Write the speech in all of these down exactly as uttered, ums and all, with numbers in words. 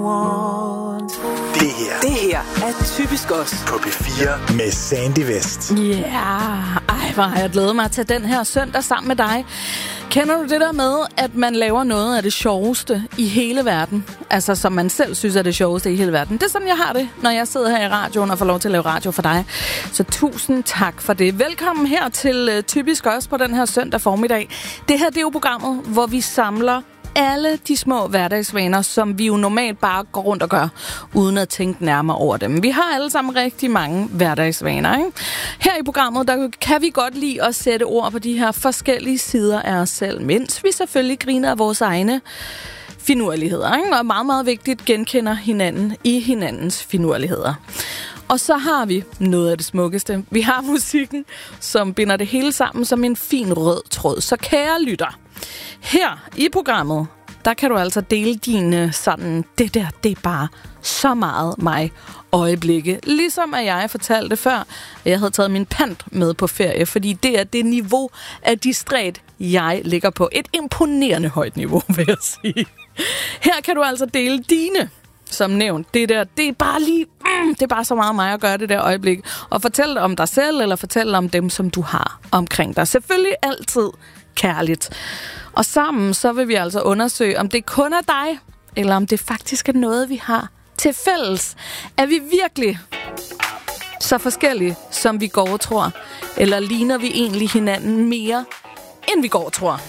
Det her. Det her er typisk os. På P fire med Sandy West. Ja, yeah. Ej, hvor har jeg glædet mig til den her søndag sammen med dig. Kender du det der med, at man laver noget af det sjoveste i hele verden? Altså, som man selv synes er det sjoveste i hele verden. Det er sådan, jeg har det, når jeg sidder her i radioen og får lov til at lave radio for dig. Så tusind tak for det. Velkommen her til uh, Typisk Os på den her søndag formiddag. Det her, det er jo programmet, hvor vi samler alle de små hverdagsvaner, som vi jo normalt bare går rundt og gør, uden at tænke nærmere over dem. Vi har alle sammen rigtig mange hverdagsvaner, ikke? Her i programmet, der kan vi godt lide at sætte ord på de her forskellige sider af os selv, mens vi selvfølgelig griner af vores egne finurligheder, ikke? Og meget, meget vigtigt genkender hinanden i hinandens finurligheder. Og så har vi noget af det smukkeste. Vi har musikken, som binder det hele sammen som en fin rød tråd. Så kære lytter, her i programmet, der kan du altså dele dine sådan, det der, det er bare så meget mig øjeblikke. Ligesom at jeg fortalte før, at jeg havde taget min pant med på ferie, fordi det er det niveau af distræt, jeg ligger på. Et imponerende højt niveau, vil jeg sige. Her kan du altså dele dine, som nævnt, det der, det er bare lige, mm, det er bare så meget mig at gøre det der øjeblik. Og fortælle om dig selv, eller fortælle om dem, som du har omkring dig. Selvfølgelig altid kærligt. Og sammen, så vil vi altså undersøge, om det kun er dig, eller om det faktisk er noget, vi har til fælles. Er vi virkelig så forskellige, som vi går og tror? Eller ligner vi egentlig hinanden mere, end vi går og tror?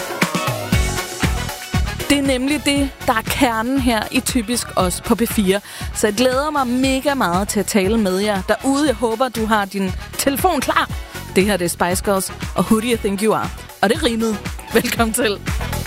Det er nemlig det, der er kernen her i Typisk Os på P fire. Så jeg glæder mig mega meget til at tale med jer derude. Jeg håber, du har din telefon klar. Det her det er Spice Girls og Who Do You Think You Are? Og det rimede. Velkommen til.